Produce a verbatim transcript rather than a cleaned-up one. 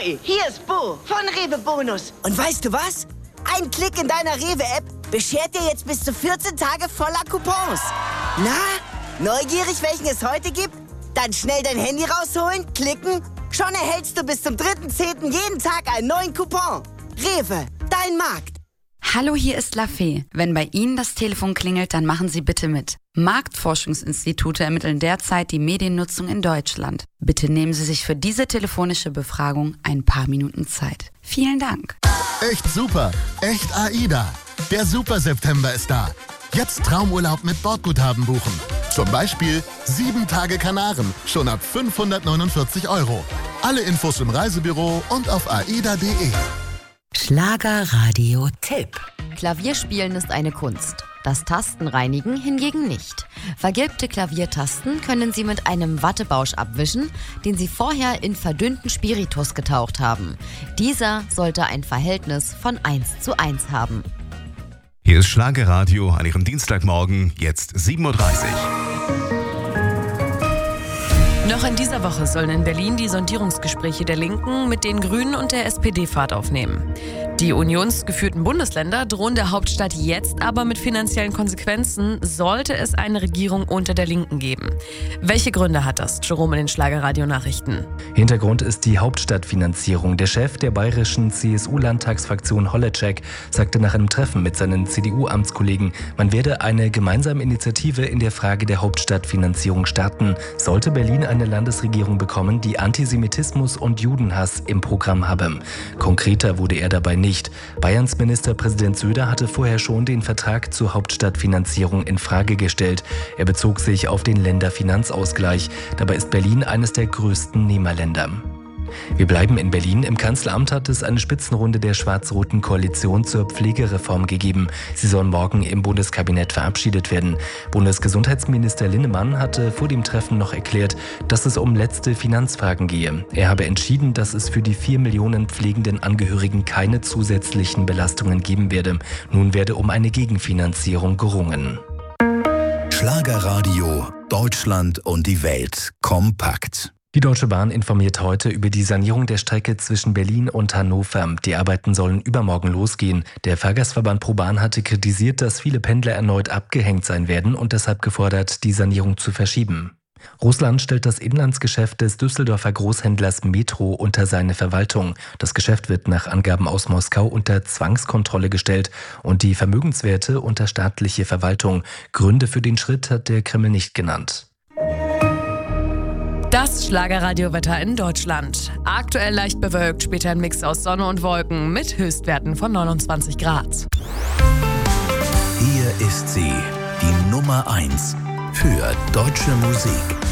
Ahoi, hier ist Bo von Rewe Bonus. Und weißt du was? Ein Klick in deiner Rewe-App beschert dir jetzt bis zu vierzehn Tage voller Coupons. Na, neugierig, welchen es heute gibt? Dann schnell dein Handy rausholen, klicken. Schon erhältst du bis zum dritten zehnten jeden Tag einen neuen Coupon. Rewe, dein Markt. Hallo, hier ist Lafay. Wenn bei Ihnen das Telefon klingelt, dann machen Sie bitte mit. Marktforschungsinstitute ermitteln derzeit die Mediennutzung in Deutschland. Bitte nehmen Sie sich für diese telefonische Befragung ein paar Minuten Zeit. Vielen Dank. Echt super, echt AIDA. Der Super September ist da. Jetzt Traumurlaub mit Bordguthaben buchen. Zum Beispiel sieben Tage Kanaren, schon ab fünfhundertneunundvierzig Euro. Alle Infos im Reisebüro und auf aida punkt de. Schlagerradio-Tipp. Klavierspielen ist eine Kunst. Das Tastenreinigen hingegen nicht. Vergilbte Klaviertasten können Sie mit einem Wattebausch abwischen, den Sie vorher in verdünnten Spiritus getaucht haben. Dieser sollte ein Verhältnis von eins zu eins haben. Hier ist Schlagerradio an Ihrem Dienstagmorgen, jetzt sieben Uhr dreißig. Noch in dieser Woche sollen in Berlin die Sondierungsgespräche der Linken mit den Grünen und der S P D Fahrt aufnehmen. Die unionsgeführten Bundesländer drohen der Hauptstadt jetzt aber mit finanziellen Konsequenzen, sollte es eine Regierung unter der Linken geben. Welche Gründe hat das? Jerome in den Schlagerradio-Nachrichten. Hintergrund ist die Hauptstadtfinanzierung. Der Chef der bayerischen C S U-Landtagsfraktion Holleczek sagte nach einem Treffen mit seinen C D U-Amtskollegen, man werde eine gemeinsame Initiative in der Frage der Hauptstadtfinanzierung starten, sollte Berlin eine Landesregierung bekommen, die Antisemitismus und Judenhass im Programm habe. Konkreter wurde er dabei nicht. Bayerns Ministerpräsident Söder hatte vorher schon den Vertrag zur Hauptstadtfinanzierung in Frage gestellt. Er bezog sich auf den Länderfinanzausgleich. Dabei ist Berlin eines der größten Nehmerländer. Wir bleiben in Berlin. Im Kanzleramt hat es eine Spitzenrunde der schwarz-roten Koalition zur Pflegereform gegeben. Sie soll morgen im Bundeskabinett verabschiedet werden. Bundesgesundheitsminister Linnemann hatte vor dem Treffen noch erklärt, dass es um letzte Finanzfragen gehe. Er habe entschieden, dass es für die vier Millionen pflegenden Angehörigen keine zusätzlichen Belastungen geben werde. Nun werde um eine Gegenfinanzierung gerungen. Schlagerradio, Deutschland und die Welt kompakt. Die Deutsche Bahn informiert heute über die Sanierung der Strecke zwischen Berlin und Hannover. Die Arbeiten sollen übermorgen losgehen. Der Fahrgastverband ProBahn hatte kritisiert, dass viele Pendler erneut abgehängt sein werden und deshalb gefordert, die Sanierung zu verschieben. Russland stellt das Inlandsgeschäft des Düsseldorfer Großhändlers Metro unter seine Verwaltung. Das Geschäft wird nach Angaben aus Moskau unter Zwangskontrolle gestellt und die Vermögenswerte unter staatliche Verwaltung. Gründe für den Schritt hat der Kreml nicht genannt. Das Schlagerradiowetter in Deutschland. Aktuell leicht bewölkt, später ein Mix aus Sonne und Wolken mit Höchstwerten von neunundzwanzig Grad. Hier ist sie, die Nummer eins für deutsche Musik.